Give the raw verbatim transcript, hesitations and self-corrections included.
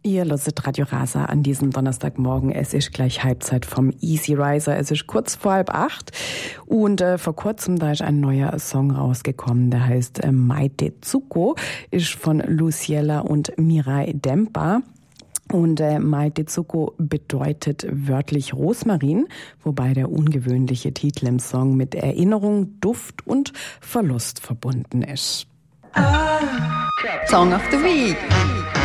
Ihr hört Radio Rasa an diesem Donnerstagmorgen. Es ist gleich Halbzeit vom Easy Riser. Es ist kurz vor halb acht. Und äh, vor kurzem, da ist ein neuer Song rausgekommen, der heißt äh, Maite Zuko, ist von Luciella und Mirai Dempa. Und äh, Maite Zuko bedeutet wörtlich Rosmarin, wobei der ungewöhnliche Titel im Song mit Erinnerung, Duft und Verlust verbunden ist. Song of the Week.